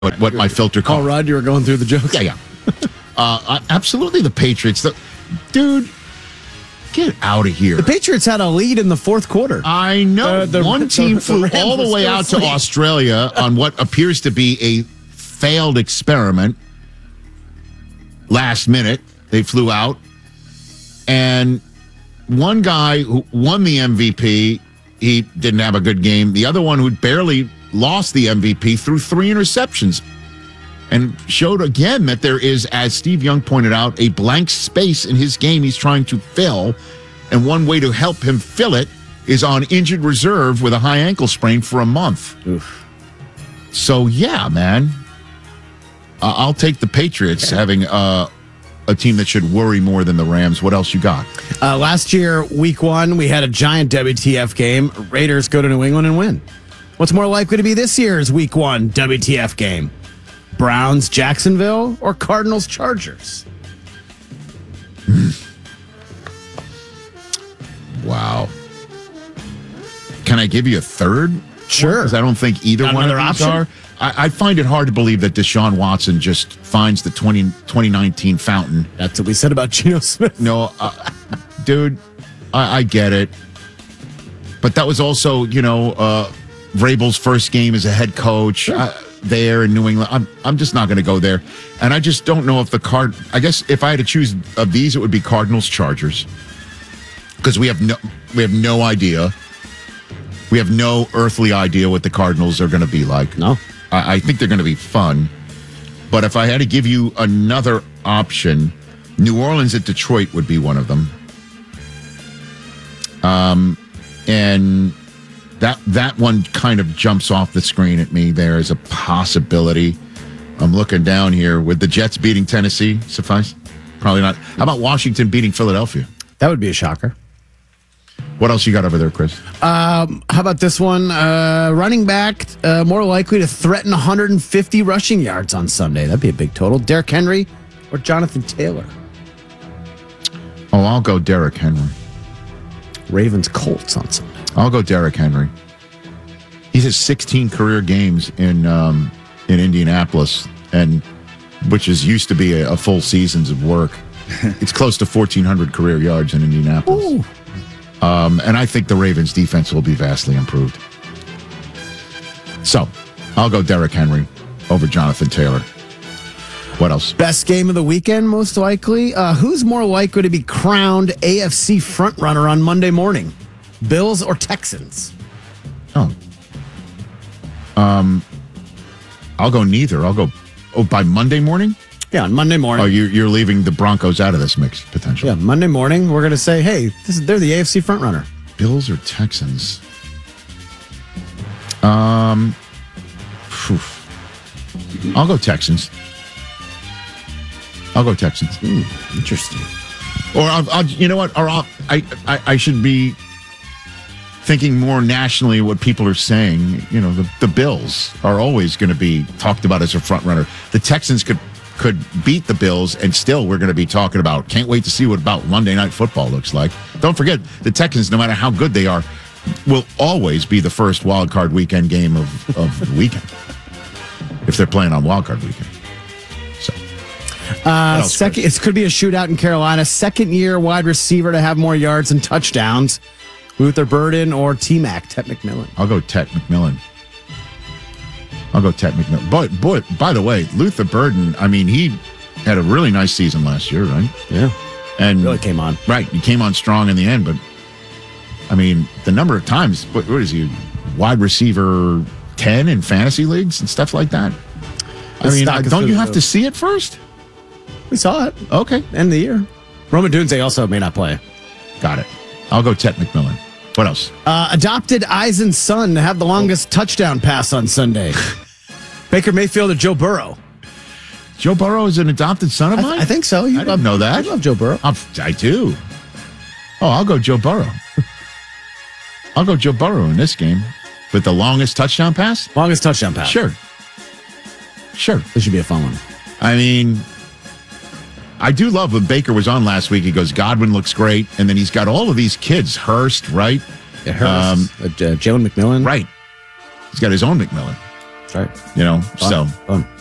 what my filter Oh, called. Rod, you were going through the jokes? Yeah. Absolutely, the Patriots. Dude, get out of here. The Patriots had a lead in the fourth quarter. I know. One team flew Rams all the were way still out to asleep. Australia on what appears to be a failed experiment. Last minute, they flew out. And one guy who won the MVP, he didn't have a good game. The other one who barely lost the MVP threw 3 interceptions and showed again that there is, as Steve Young pointed out, a blank space in his game he's trying to fill. And one way to help him fill it is on injured reserve with a high ankle sprain for a month. Oof. So, yeah, man, I'll take the Patriots having a team that should worry more than the Rams. What else you got? Last year, week 1, we had a giant WTF game. Raiders go to New England and win. What's more likely to be this year's week 1 WTF game? Browns, Jacksonville, or Cardinals, Chargers? Wow. Can I give you a third? Sure. Because I don't think either Got one of another these option? are. I find it hard to believe that Deshaun Watson just finds the 2019 fountain. That's what we said about Geno Smith. No, dude, I get it. But that was also, Vrabel's first game as a head coach there in New England. I'm just not going to go there. And I just don't know if I guess if I had to choose of these, it would be Cardinals, Chargers. Because we have no idea. We have no earthly idea what the Cardinals are going to be like. No. I think they're going to be fun. But if I had to give you another option, New Orleans at Detroit would be one of them. And that one kind of jumps off the screen at me there as a possibility. I'm looking down here. Would the Jets beating Tennessee suffice? Probably not. How about Washington beating Philadelphia? That would be a shocker. What else you got over there, Chris? How about this one? Running back more likely to threaten 150 rushing yards on Sunday. That'd be a big total. Derrick Henry or Jonathan Taylor? Oh, I'll go Derrick Henry. Ravens Colts on Sunday. I'll go Derrick Henry. He has 16 career games in Indianapolis, and which is used to be a full seasons of work. It's close to 1,400 career yards in Indianapolis. Ooh. And I think the Ravens' defense will be vastly improved. So, I'll go Derrick Henry over Jonathan Taylor. What else? Best game of the weekend, most likely. Who's more likely to be crowned AFC frontrunner on Monday morning? Bills or Texans? Oh. I'll go neither. I'll go by Monday morning? Yeah, on Monday morning. Oh, you're leaving the Broncos out of this mix, potentially. Yeah, Monday morning, we're going to say, hey, they're the AFC frontrunner. Bills or Texans? I'll go Texans. Interesting. Or I'll you know what? Or I should be thinking more nationally what people are saying. You know, the Bills are always going to be talked about as a front runner. The Texans could beat the Bills, and still we're going to be talking about. Can't wait to see what about Monday Night Football looks like. Don't forget, the Texans, no matter how good they are, will always be the first wild card weekend game of the weekend if they're playing on wild card weekend. So, Second, it could be a shootout in Carolina. Second-year wide receiver to have more yards and touchdowns. Luther Burden or T-Mac, Tet McMillan? I'll go Tet McMillan. Boy, by the way, Luther Burden, I mean, he had a really nice season last year, right? Yeah. And Really came on. Right. He came on strong in the end, but I mean, the number of times, what is he, wide receiver 10 in fantasy leagues and stuff like that? I mean, don't you have to see it first? We saw it. Okay. End of the year. Roman Dunze also may not play. Got it. I'll go Tet McMillan. What else? Adopted Eisen's son to have the longest touchdown pass on Sunday. Baker Mayfield or Joe Burrow? Joe Burrow is an adopted son of mine? I think so. I didn't know that. You love Joe Burrow. I do. Oh, I'll go Joe Burrow. I'll go Joe Burrow in this game with the longest touchdown pass. Longest touchdown pass. Sure. This should be a fun one. I mean, I do love when Baker was on last week. He goes, Godwin looks great. And then he's got all of these kids. Hurst, right? Yeah, Jalen McMillan. Right. He's got his own McMillan. Right. You know, so Fun.